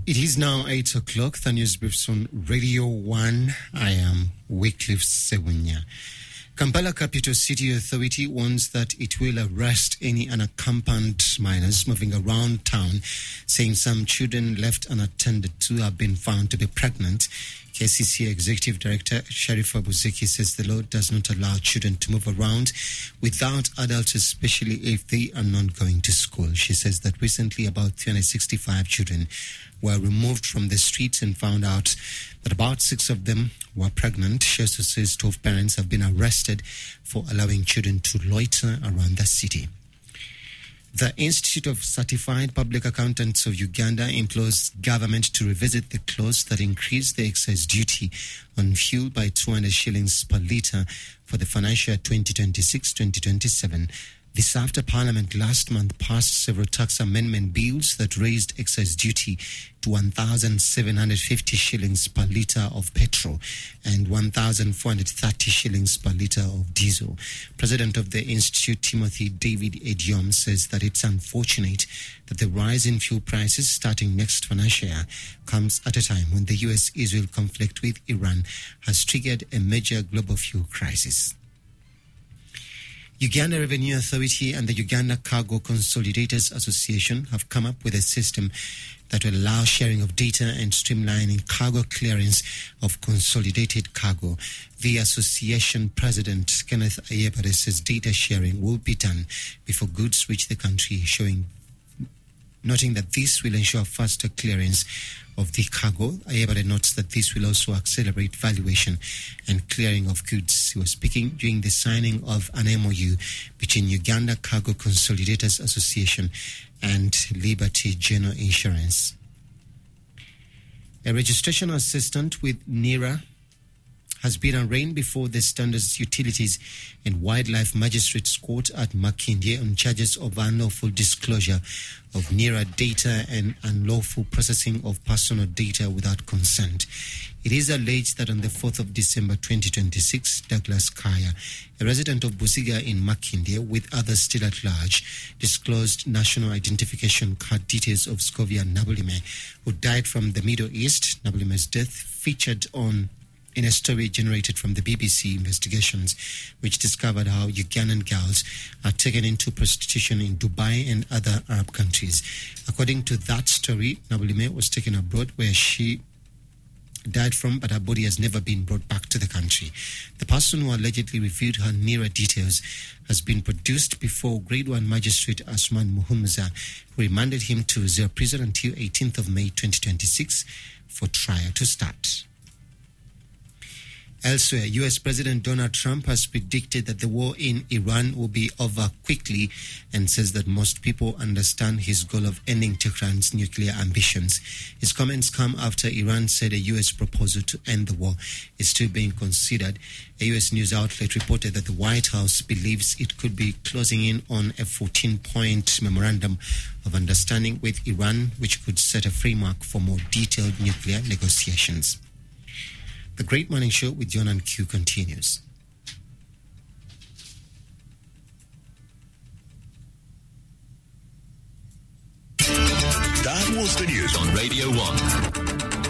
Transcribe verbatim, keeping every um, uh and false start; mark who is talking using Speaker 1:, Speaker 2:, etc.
Speaker 1: It is now eight o'clock. The news briefs on Radio one. I am Wycliffe Sewunya. Kampala Capital City Authority warns that it will arrest any unaccompanied minors moving around town, saying some children left unattended to have been found to be pregnant. K C C Executive Director Sharifa Buzeki says the law does not allow children to move around without adults, especially if they are not going to school. She says that recently about three hundred sixty-five children were removed from the streets and found out that about six of them were pregnant. She also says twelve parents have been arrested for allowing children to loiter around the city. The Institute of Certified Public Accountants of Uganda implores government to revisit the clause that increased the excise duty on fuel by two hundred shillings per litre for the financial year twenty twenty-six twenty twenty-seven. This after Parliament last month passed several tax amendment bills that raised excise duty to one thousand seven hundred fifty shillings per litre of petrol and one thousand four hundred thirty shillings per litre of diesel. President of the Institute, Timothy David Ediom, says that it's unfortunate that the rise in fuel prices starting next financial year comes at a time when the U S-Israel conflict with Iran has triggered a major global fuel crisis. Uganda Revenue Authority and the Uganda Cargo Consolidators Association have come up with a system that will allow sharing of data and streamlining cargo clearance of consolidated cargo. The association president, Kenneth Ayebare, says data sharing will be done before goods reach the country, showing, noting that this will ensure faster clearance of the cargo. Ayebare notes that this will also accelerate valuation and clearing of goods. He was speaking during the signing of an M O U between Uganda Cargo Consolidators Association and Liberty General Insurance. A registration assistant with NERA has been arraigned before the Standards Utilities and Wildlife Magistrates Court at Makindye on charges of unlawful disclosure of NERA data and unlawful processing of personal data without consent. It is alleged that on the fourth of December twenty twenty-six, Douglas Kaya, a resident of Busiga in Makindye with others still at large, disclosed national identification card details of Scovia Nabulime, who died from the Middle East. Nabulime's death featured on in a story generated from the B B C investigations, which discovered how Ugandan girls are taken into prostitution in Dubai and other Arab countries. According to that story, Nabulime was taken abroad where she died from, but her body has never been brought back to the country. The person who allegedly revealed her NERA details has been produced before Grade one Magistrate Asman Muhumuza, who remanded him to their prison until eighteenth of May twenty twenty-six for trial to start. Elsewhere, U S President Donald Trump has predicted that the war in Iran will be over quickly and says that most people understand his goal of ending Tehran's nuclear ambitions. His comments come after Iran said a U S proposal to end the war is still being considered. A U S news outlet reported that the White House believes it could be closing in on a fourteen-point memorandum of understanding with Iran, which could set a framework for more detailed nuclear negotiations. The Great Morning Show with John and Q continues.
Speaker 2: That was the news on Radio one.